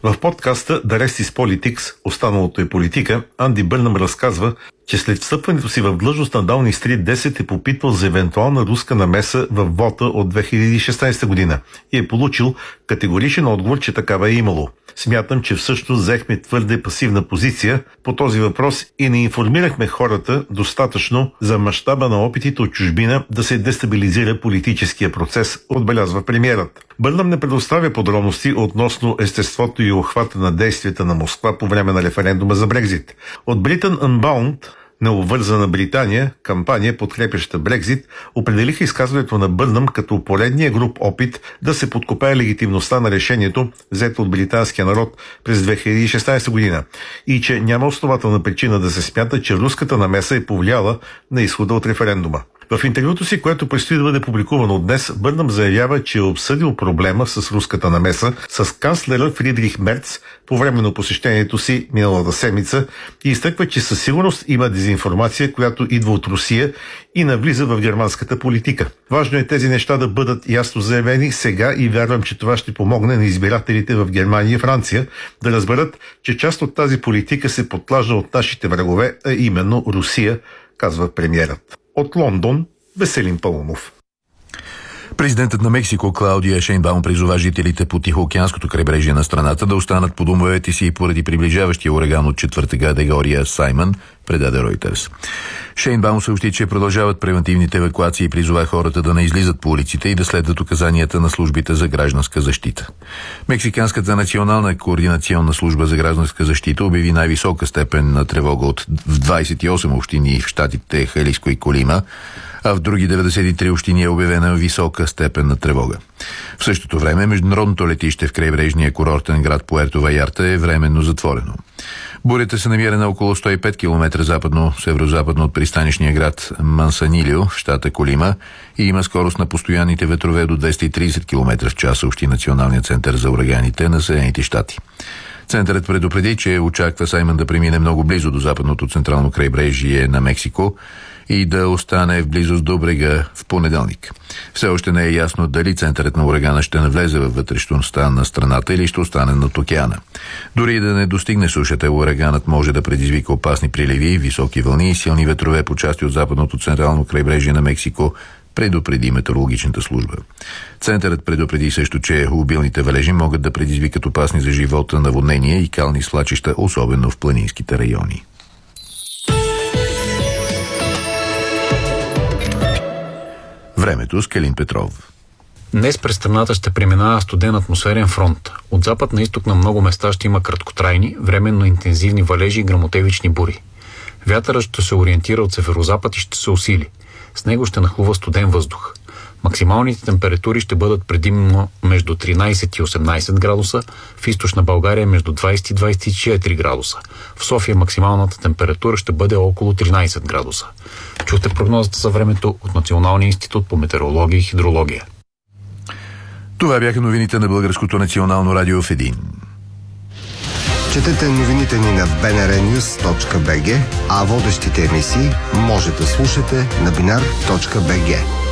В подкаста The Rest is Politics, останалото е политика, Анди Бърнъм разказва, че след встъпването си в длъжност на Дауни Стрит 10 е попитвал за евентуална руска намеса в вота от 2016 година и е получил категоричен отговор, че такава е имало. Смятам, че всъщност взехме твърде пасивна позиция по този въпрос и не информирахме хората достатъчно за мащаба на опитите от чужбина да се дестабилизира политическия процес, отбелязва премиерът. Бърнъм не предоставя подробности относно естеството и охвата на действията на Москва по време на референдума за Брекзит. От Britain Unbound, необвързана Британия, кампания, подкрепяща Брекзит, определиха изказването на Бърнъм като поредния груб опит да се подкопае легитимността на решението, взето от британския народ през 2016 година и че няма основателна причина да се смята, че руската намеса е повлияла на изхода от референдума. В интервюто си, което предстои да бъде публикувано днес, Бърнъм заявява, че е обсъдил проблема с руската намеса с канцлера Фридрих Мерц по време на посещението си миналата седмица и изтъква, че със сигурност има дезинформация, която идва от Русия и навлиза в германската политика. Важно е тези неща да бъдат ясно заявени сега и вярвам, че това ще помогне на избирателите в Германия и Франция да разберат, че част от тази политика се подклажда от нашите врагове, а именно Русия, казва премиерът. От Лондон, Веселин Паунов. Президентът на Мексико Клаудия Шейнбаум призова жителите по Тихоокеанското крайбрежие на страната да останат по домовете си поради приближаващия ураган от четвърта категория Саймън, предаде Ройтерс. Шейнбаум съобщи, че продължават превентивните евакуации и призова хората да не излизат по улиците и да следват указанията на службите за гражданска защита. Мексиканската национална координационна служба за гражданска защита обяви най-висока степен на тревога в 28 общини в щатите Халиско и Колима, а в други 93 общини е обявена висока степен на тревога. В същото време международното летище в крайбрежния курортен град Пуерто Ваярта е временно затворено. Бурята се намира на около 105 км северо-западно от пристанищния град Мансанилио в щата Колима и има скорост на постоянните ветрове до 230 км в час, съобщи Националният център за ураганите на Съединените щати. Центърът предупреди, че очаква Саймън да премине много близо до западното централно крайбрежие на Мексико и да остане в близост до брега в понеделник. Все още не е ясно дали центърът на урагана ще навлезе във вътрешността на страната или ще остане над океана. Дори да не достигне сушата, ураганът може да предизвика опасни приливи, високи вълни и силни ветрове по части от западното централно крайбрежие на Мексико, предупреди метеорологичната служба. Центърът предупреди също, че обилните валежи могат да предизвикат опасни за живота наводнения и кални свлачища, особено в планинските райони. Времето с Калин Петров. Днес през страната ще преминава студен атмосферен фронт. От запад на изток на много места ще има краткотрайни, временно интензивни валежи и гръмотевични бури. Вятърът ще се ориентира от северозапад и ще се усили. С него ще нахлува студен въздух. Максималните температури ще бъдат предимно между 13 и 18 градуса, в източна България между 20 и 24 градуса. В София максималната температура ще бъде около 13 градуса. Чухте прогнозата за времето от Националния институт по метеорология и хидрология. Това бяха новините на Българското национално радио в 1. Четете новините ни на bnrnews.bg, а водещите емисии може да слушате на binar.bg.